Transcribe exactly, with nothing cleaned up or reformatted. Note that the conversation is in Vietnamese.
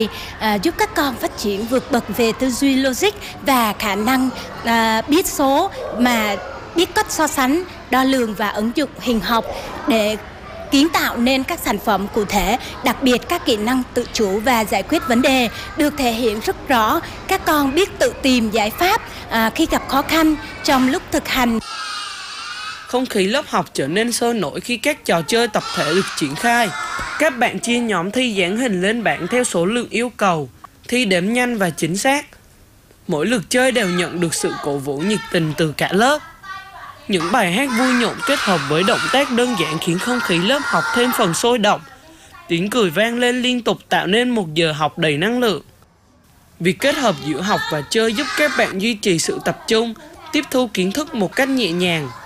À, giúp các con phát triển vượt bậc về tư duy logic và khả năng à, biết số, mà biết cách so sánh, đo lường và ứng dụng hình học để kiến tạo nên các sản phẩm cụ thể. Đặc biệt các kỹ năng tự chủ và giải quyết vấn đề được thể hiện rất rõ. Các con biết tự tìm giải pháp à, khi gặp khó khăn trong lúc thực hành. Không khí lớp học trở nên sôi nổi khi các trò chơi tập thể được triển khai. Các bạn chia nhóm thi dán hình lên bảng theo số lượng yêu cầu, thi đếm nhanh và chính xác. Mỗi lượt chơi đều nhận được sự cổ vũ nhiệt tình từ cả lớp. Những bài hát vui nhộn kết hợp với động tác đơn giản khiến không khí lớp học thêm phần sôi động. Tiếng cười vang lên liên tục tạo nên một giờ học đầy năng lượng. Việc kết hợp giữa học và chơi giúp các bạn duy trì sự tập trung, tiếp thu kiến thức một cách nhẹ nhàng.